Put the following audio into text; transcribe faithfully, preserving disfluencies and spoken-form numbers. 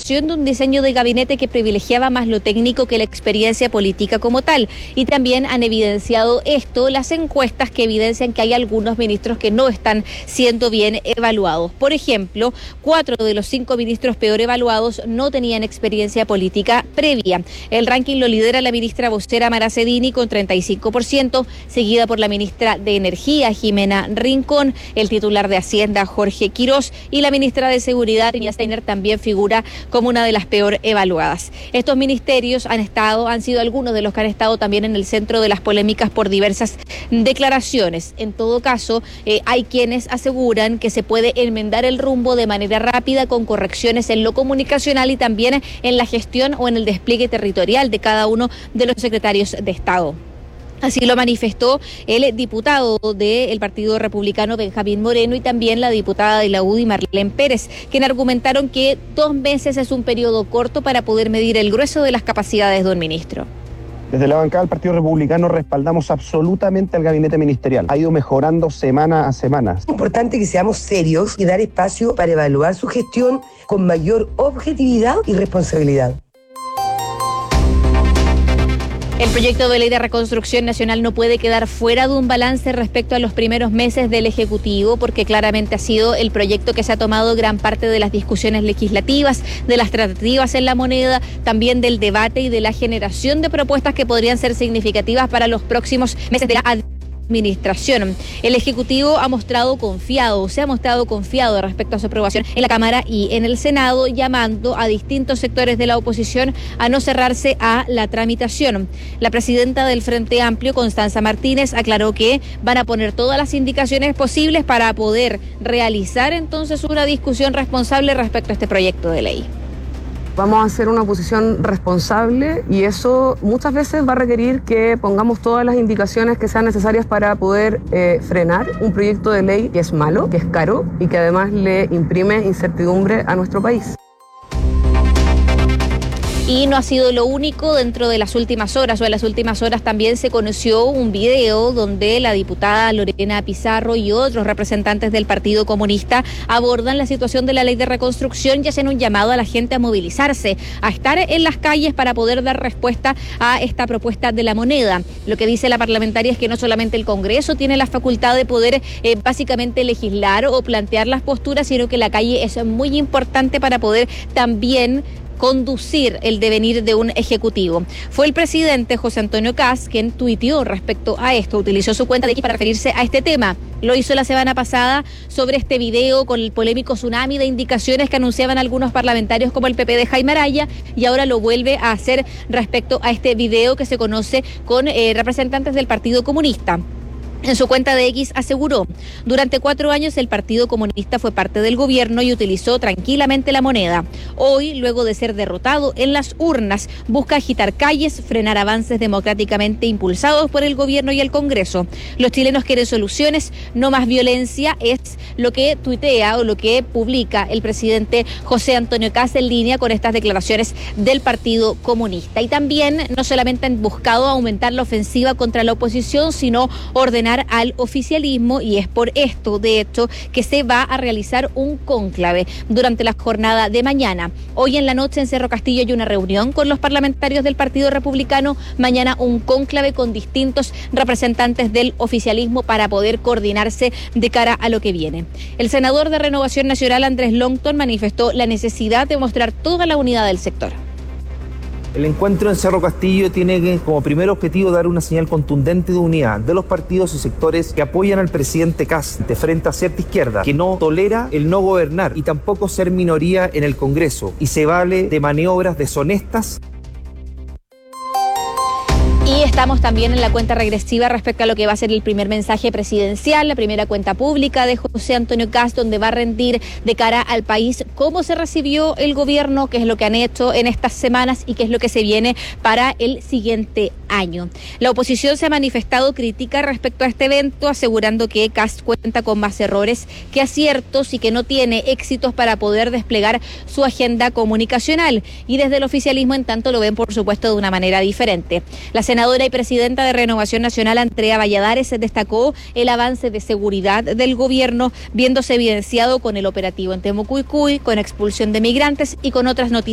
de un diseño de gabinete que privilegiaba más lo técnico que la experiencia política como tal. Y también han evidenciado esto las encuestas que evidencian que hay algunos ministros que no están siendo bien evaluados. Por ejemplo, cuatro de los cinco ministros peor evaluados no tenían experiencia política previa. El ranking lo lidera la ministra vocera Mara Cedini con treinta y cinco por ciento, seguida por la ministra de Energía Jimena Rincón, el titular de Hacienda Jorge Quirós y la ministra de Seguridad Tania Steiner también figura como una de las peor evaluadas. Estos ministerios han estado, han sido algunos de los que han estado también en el centro de las polémicas por diversas declaraciones. En todo caso, eh, hay quienes aseguran que se puede enmendar el rumbo de manera rápida con correcciones en lo comunicacional y también en la gestión o en el despliegue territorial de cada uno de los secretarios de Estado. Así lo manifestó el diputado del Partido Republicano Benjamín Moreno y también la diputada de la U D I Marlene Pérez, quien argumentaron que dos meses es un periodo corto para poder medir el grueso de las capacidades de un ministro. Desde la bancada del Partido Republicano respaldamos absolutamente al gabinete ministerial. Ha ido mejorando semana a semana. Es importante que seamos serios y dar espacio para evaluar su gestión con mayor objetividad y responsabilidad. El proyecto de ley de reconstrucción nacional no puede quedar fuera de un balance respecto a los primeros meses del Ejecutivo, porque claramente ha sido el proyecto que se ha tomado gran parte de las discusiones legislativas, de las tratativas en la moneda, también del debate y de la generación de propuestas que podrían ser significativas para los próximos meses de la administración. El Ejecutivo ha mostrado confiado, se ha mostrado confiado respecto a su aprobación en la Cámara y en el Senado, llamando a distintos sectores de la oposición a no cerrarse a la tramitación. La presidenta del Frente Amplio, Constanza Martínez, aclaró que van a poner todas las indicaciones posibles para poder realizar entonces una discusión responsable respecto a este proyecto de ley. Vamos a hacer una oposición responsable y eso muchas veces va a requerir que pongamos todas las indicaciones que sean necesarias para poder eh, frenar un proyecto de ley que es malo, que es caro y que además le imprime incertidumbre a nuestro país. Y no ha sido lo único. Dentro de las últimas horas o en las últimas horas también se conoció un video donde la diputada Lorena Pizarro y otros representantes del Partido Comunista abordan la situación de la ley de reconstrucción y hacen un llamado a la gente a movilizarse, a estar en las calles para poder dar respuesta a esta propuesta de la moneda. Lo que dice la parlamentaria es que no solamente el Congreso tiene la facultad de poder eh, básicamente legislar o plantear las posturas, sino que la calle es muy importante para poder también conducir el devenir de un ejecutivo. Fue el presidente José Antonio Kast quien tuiteó respecto a esto, utilizó su cuenta de X para referirse a este tema. Lo hizo la semana pasada sobre este video con el polémico tsunami de indicaciones que anunciaban algunos parlamentarios como el P P de Jaime Araya y ahora lo vuelve a hacer respecto a este video que se conoce con eh, representantes del Partido Comunista. En su cuenta de X aseguró, durante cuatro años el Partido Comunista fue parte del gobierno y utilizó tranquilamente la moneda. Hoy, luego de ser derrotado en las urnas, busca agitar calles, frenar avances democráticamente impulsados por el gobierno y el Congreso. Los chilenos quieren soluciones, no más violencia, es lo que tuitea o lo que publica el presidente José Antonio Kast en línea con estas declaraciones del Partido Comunista. Y también no solamente han buscado aumentar la ofensiva contra la oposición, sino ordenar al oficialismo, y es por esto, de hecho, que se va a realizar un cónclave durante la jornada de mañana. Hoy en la noche en Cerro Castillo hay una reunión con los parlamentarios del Partido Republicano, mañana un cónclave con distintos representantes del oficialismo para poder coordinarse de cara a lo que viene. El senador de Renovación Nacional, Andrés Longton, manifestó la necesidad de mostrar toda la unidad del sector. El encuentro en Cerro Castillo tiene que, como primer objetivo, dar una señal contundente de unidad de los partidos y sectores que apoyan al presidente Kast de frente a cierta izquierda, que no tolera el no gobernar y tampoco ser minoría en el Congreso y se vale de maniobras deshonestas. Y estamos también en la cuenta regresiva respecto a lo que va a ser el primer mensaje presidencial, la primera cuenta pública de José Antonio Kast, donde va a rendir de cara al país cómo se recibió el gobierno, qué es lo que han hecho en estas semanas y qué es lo que se viene para el siguiente año. La oposición se ha manifestado crítica respecto a este evento, asegurando que Kast cuenta con más errores que aciertos y que no tiene éxitos para poder desplegar su agenda comunicacional. Y desde el oficialismo, en tanto, lo ven, por supuesto, de una manera diferente. La senadora y presidenta de Renovación Nacional, Andrea Valladares, destacó el avance de seguridad del gobierno, viéndose evidenciado con el operativo en Temucuicui, con expulsión de migrantes y con otras noticias